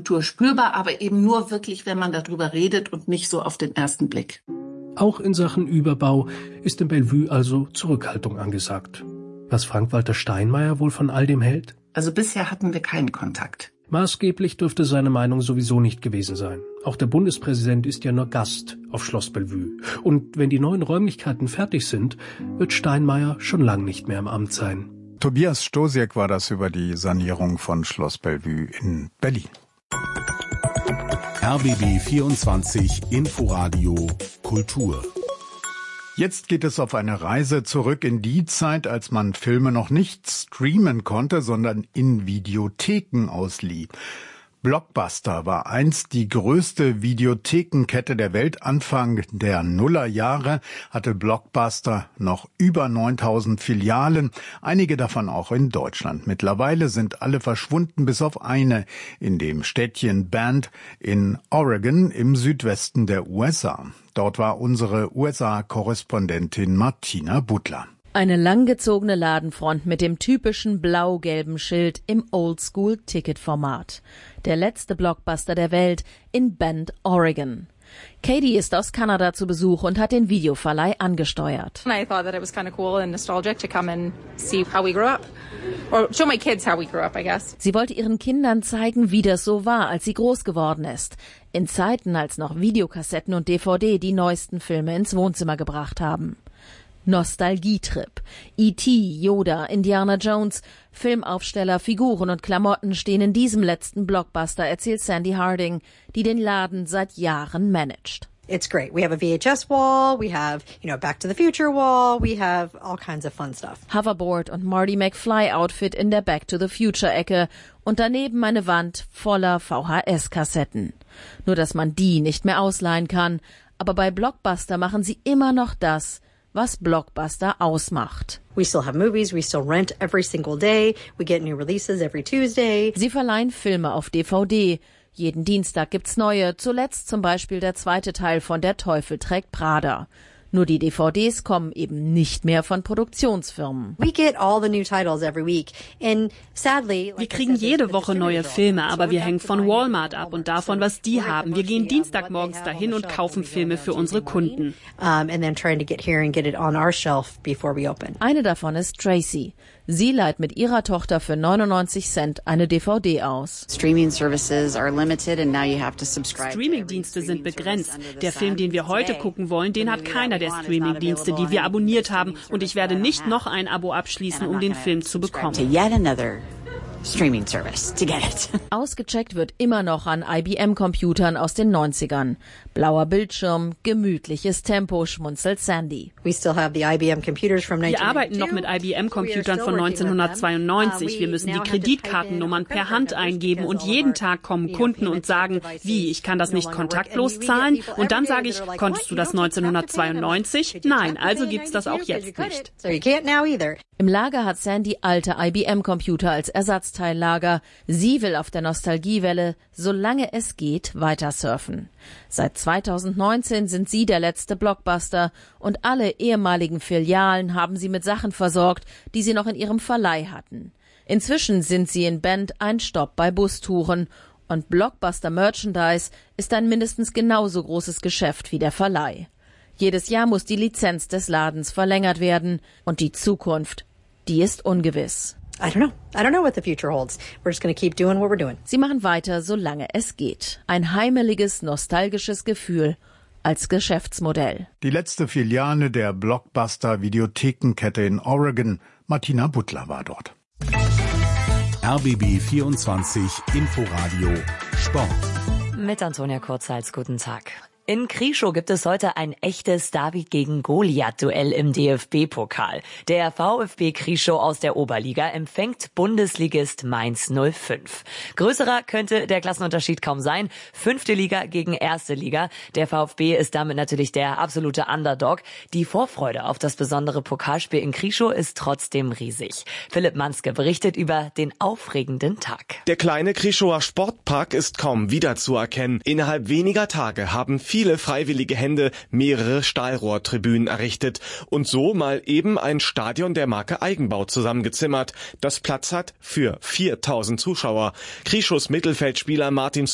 Kultur spürbar, aber eben nur wirklich, wenn man darüber redet und nicht so auf den ersten Blick. Auch in Sachen Überbau ist in Bellevue also Zurückhaltung angesagt. Was Frank-Walter Steinmeier wohl von all dem hält? Also bisher hatten wir keinen Kontakt. Maßgeblich dürfte seine Meinung sowieso nicht gewesen sein. Auch der Bundespräsident ist ja nur Gast auf Schloss Bellevue. Und wenn die neuen Räumlichkeiten fertig sind, wird Steinmeier schon lang nicht mehr im Amt sein. Tobias Stosiek war das über die Sanierung von Schloss Bellevue in Berlin. RBB 24 Inforadio Kultur. Jetzt geht es auf eine Reise zurück in die Zeit, als man Filme noch nicht streamen konnte, sondern in Videotheken auslieh. Blockbuster war einst die größte Videothekenkette der Welt. Anfang der Nullerjahre hatte Blockbuster noch über 9000 Filialen, einige davon auch in Deutschland. Mittlerweile sind alle verschwunden, bis auf eine in dem Städtchen Bend in Oregon im Südwesten der USA. Dort war unsere USA-Korrespondentin Martina Butler. Eine langgezogene Ladenfront mit dem typischen blau-gelben Schild im Oldschool-Ticket-Format. Der letzte Blockbuster der Welt in Bend, Oregon. Katie ist aus Kanada zu Besuch und hat den Videoverleih angesteuert. I thought that it was kind of cool and nostalgic to come and see how we grew up. Or show my kids how we grew up, I guess. Sie wollte ihren Kindern zeigen, wie das so war, als sie groß geworden ist. In Zeiten, als noch Videokassetten und DVD die neuesten Filme ins Wohnzimmer gebracht haben. Nostalgietrip. E.T., Yoda, Indiana Jones, Filmaufsteller, Figuren und Klamotten stehen in diesem letzten Blockbuster, erzählt Sandy Harding, die den Laden seit Jahren managt. It's great. We have a VHS wall, we have, Back to the Future wall, we have all kinds of fun stuff. Hoverboard und Marty McFly-Outfit in der Back to the Future-Ecke und daneben eine Wand voller VHS-Kassetten. Nur, dass man die nicht mehr ausleihen kann. Aber bei Blockbuster machen sie immer noch das, was Blockbuster ausmacht. We still have movies, we still rent every single day, we get new releases every Tuesday. Sie verleihen Filme auf DVD. Jeden Dienstag gibt's neue, zuletzt zum Beispiel der zweite Teil von Der Teufel trägt Prada. Nur die DVDs kommen eben nicht mehr von Produktionsfirmen. We get all the new titles every week and sadly, wir kriegen jede Woche neue Filme, aber wir hängen von Walmart ab und davon, was die haben. Wir gehen Dienstagmorgens dahin und kaufen Filme für unsere Kunden. And then trying to get here and get it on our shelf before we open. Eine davon ist Tracy. Sie leiht mit ihrer Tochter für 99 Cent eine DVD aus. Streamingdienste sind begrenzt. Der Film, den wir heute gucken wollen, den hat keiner der Streamingdienste, die wir abonniert haben. Und ich werde nicht noch ein Abo abschließen, um den Film zu bekommen. Streaming service to get it. Ausgecheckt wird immer noch an IBM-Computern aus den 90ern. Blauer Bildschirm, gemütliches Tempo, schmunzelt Sandy. We still have the IBM computers from 1992. Wir arbeiten noch mit IBM-Computern von 1992. Wir müssen die Kreditkartennummern per Hand eingeben und jeden Tag kommen Kunden und sagen, wie, ich kann das nicht kontaktlos zahlen? Und dann sage ich, konntest du das 1992? Nein, also gibt's das auch jetzt nicht. Im Lager hat Sandy alte IBM-Computer als Ersatzteillager. Sie will auf der Nostalgiewelle, solange es geht, weiter surfen. Seit 2019 sind sie der letzte Blockbuster und alle ehemaligen Filialen haben sie mit Sachen versorgt, die sie noch in ihrem Verleih hatten. Inzwischen sind sie in Bend ein Stopp bei Bustouren und Blockbuster Merchandise ist ein mindestens genauso großes Geschäft wie der Verleih. Jedes Jahr muss die Lizenz des Ladens verlängert werden und die Zukunft, die ist ungewiss. I don't know what the future holds. We're just going to keep doing what we're doing. Sie machen weiter, solange es geht. Ein heimeliges, nostalgisches Gefühl als Geschäftsmodell. Die letzte Filiale der Blockbuster-Videothekenkette in Oregon. Martina Butler war dort. RBB 24 Inforadio Sport. Mit Antonia Kurzhals, guten Tag. In Krieschow gibt es heute ein echtes David gegen Goliath-Duell im DFB-Pokal. Der VfB Krieschow aus der Oberliga empfängt Bundesligist Mainz 05. Größerer könnte der Klassenunterschied kaum sein. 5. Liga gegen 1. Liga. Der VfB ist damit natürlich der absolute Underdog. Die Vorfreude auf das besondere Pokalspiel in Krieschow ist trotzdem riesig. Philipp Manske berichtet über den aufregenden Tag. Der kleine Krieschower Sportpark ist kaum wiederzuerkennen. Innerhalb weniger Tage haben viele freiwillige Hände mehrere Stahlrohrtribünen errichtet und so mal eben ein Stadion der Marke Eigenbau zusammengezimmert, das Platz hat für 4000 Zuschauer. Krieschows Mittelfeldspieler Martin